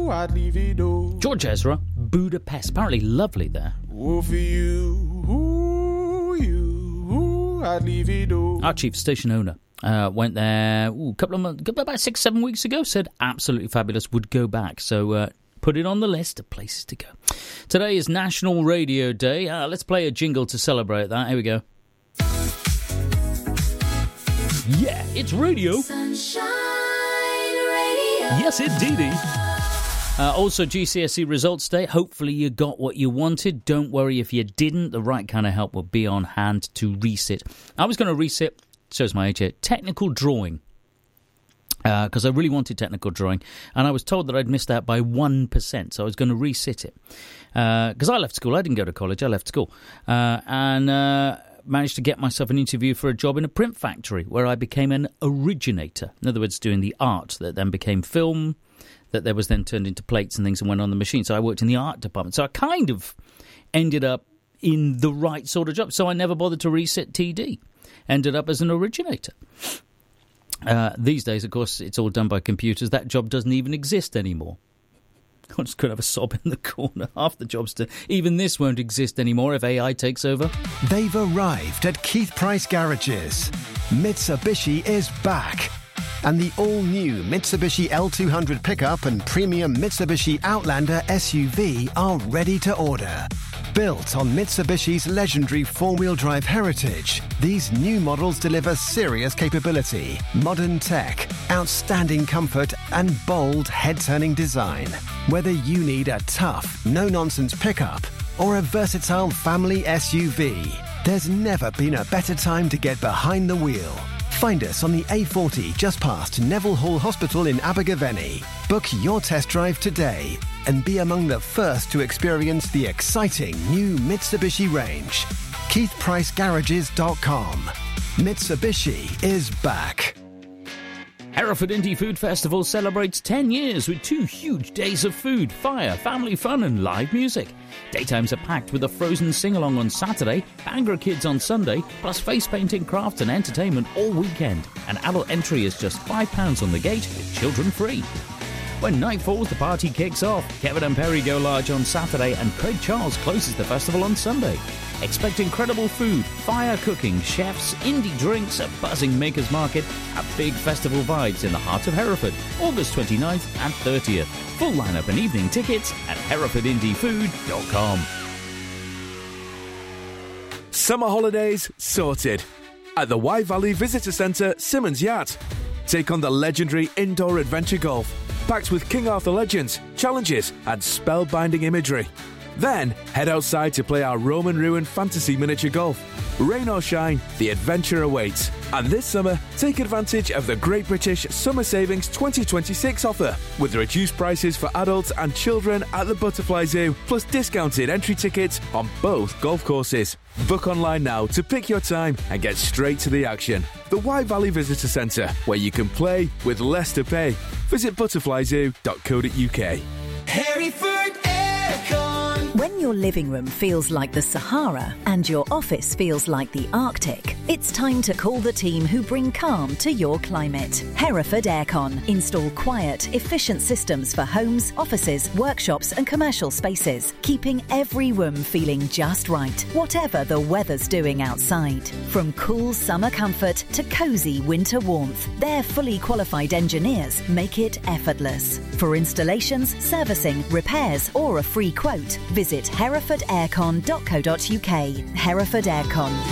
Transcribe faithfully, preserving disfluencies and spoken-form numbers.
ooh, I'd leave it all. George Ezra, Budapest. Apparently lovely there. Oh, for you, ooh, you, ooh, I'd leave it all. Our chief station owner uh, went there ooh, a couple of months, about six, seven weeks ago. Said absolutely fabulous, would go back. So uh, put it on the list of places to go. Today is National Radio Day. Uh, let's play a jingle to celebrate that. Here we go. Yeah, it's radio. Sunshine Radio. Yes, indeedy. Uh, also, G C S E results day. Hopefully you got what you wanted. Don't worry if you didn't. The right kind of help will be on hand to resit. I was going to resit, shows my age here, technical drawing. Because uh, I really wanted technical drawing. And I was told that I'd missed out by one percent. So I was going to resit it. Because uh, I left school. I didn't go to college. I left school. Uh, and... Uh, managed to get myself an interview for a job in a print factory where I became an originator. In other words, doing the art that then became film, that there was then turned into plates and things and went on the machine. So I worked in the art department. So I kind of ended up in the right sort of job. So I never bothered to resit T D. Ended up as an originator. Uh, these days, of course, it's all done by computers. That job doesn't even exist anymore. I just could have a sob in the corner. Half the jobs to... Even this won't exist anymore if A I takes over. They've arrived at Keith Price Garages. Mitsubishi is back. And the all-new Mitsubishi L two hundred pickup and premium Mitsubishi Outlander S U V are ready to order. Built on Mitsubishi's legendary four-wheel drive heritage, these new models deliver serious capability, modern tech, outstanding comfort, and bold head-turning design. Whether you need a tough, no-nonsense pickup or a versatile family S U V, there's never been a better time to get behind the wheel. Find us on the A forty just past Neville Hall Hospital in Abergavenny. Book your test drive today and be among the first to experience the exciting new Mitsubishi range. Keith Price Garages dot com. Mitsubishi is back. Hereford Indie Food Festival celebrates ten years with two huge days of food, fire, family fun and live music. Daytimes are packed with a Frozen sing-along on Saturday, Bhangra Kids on Sunday, plus face painting, crafts and entertainment all weekend. An adult entry is just five pounds on the gate, with children free. When night falls, the party kicks off. Kevin and Perry go large on Saturday and Craig Charles closes the festival on Sunday. Expect incredible food, fire cooking, chefs, indie drinks, a buzzing makers market, and big festival vibes in the heart of Hereford, August twenty-ninth and thirtieth. Full lineup and evening tickets at hereford indie food dot com. Summer holidays sorted. At the Wye Valley Visitor Centre, Simmons Yacht. Take on the legendary indoor adventure golf, packed with King Arthur legends, challenges and spellbinding imagery. Then, head outside to play our Roman ruin fantasy miniature golf. Rain or shine, the adventure awaits. And this summer, take advantage of the Great British Summer Savings twenty twenty-six offer, with reduced prices for adults and children at the Butterfly Zoo, plus discounted entry tickets on both golf courses. Book online now to pick your time and get straight to the action. The Wye Valley Visitor Centre, where you can play with less to pay. Visit butterfly zoo dot co dot uk. Hereford Aircon. When your living room feels like the Sahara and your office feels like the Arctic, it's time to call the team who bring calm to your climate. Hereford Aircon. Install quiet, efficient systems for homes, offices, workshops and commercial spaces, keeping every room feeling just right, whatever the weather's doing outside. From cool summer comfort to cosy winter warmth, their fully qualified engineers make it effortless. For installations, servicing, repairs or a free quote, visit hereford aircon dot co dot uk. Hereford Aircon.